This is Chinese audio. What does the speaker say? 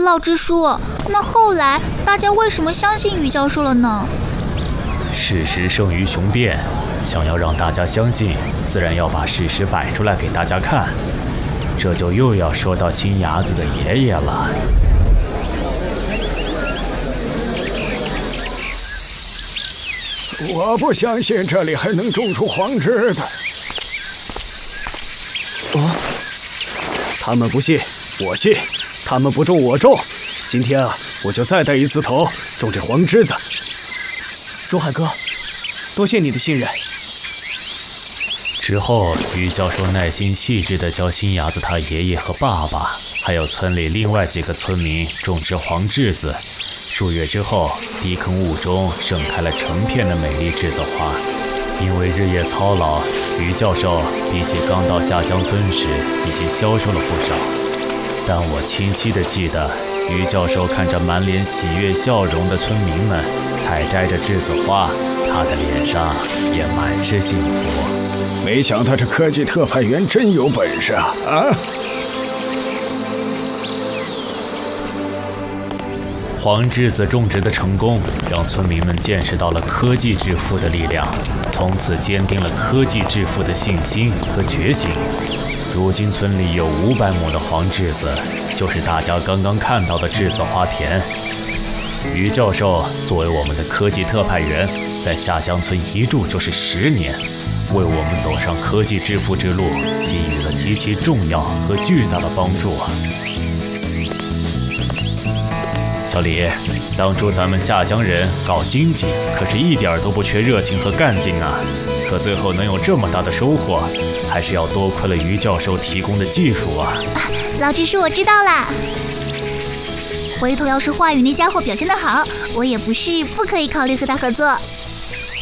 老支书，那后来大家为什么相信于教授了呢？ 事实胜于雄辩，想要让大家相信，自然要把事实摆出来给大家看。这就又要说到新伢子的爷爷了。 我不相信这里还能种出黄栀子。 他们不信，我信；他们不种，我种。今天我就再带一次头种这黄栀子。 周海哥，多谢你的信任。 之后，于教授耐心细致地教新伢子他爷爷和爸爸，还有村里另外几个村民种植黄栀子。数月之后，低坑雾中盛开了成片的美丽栀子花。因为日夜操劳，于教授比起刚到下江村时已经消瘦了不少。但我清晰地记得，于教授看着满脸喜悦笑容的村民们采摘着栀子花，他的脸上也满是幸福。 没想到这科技特派员真有本事啊！ 黄栀子种植的成功，让村民们见识到了科技致富的力量，从此坚定了科技致富的信心和决心。如今村里有500亩的黄栀子，就是大家刚刚看到的栀子花田。于教授作为我们的科技特派员，在下江村一住就是10年，为我们走上科技致富之路给予了极其重要和巨大的帮助。小李，当初咱们下江人搞经济，可是一点都不缺热情和干劲啊！可最后能有这么大的收获，还是要多亏了于教授提供的技术啊！ 老支书，我知道了。回头要是华宇那家伙表现得好，我也不是不可以考虑和他合作。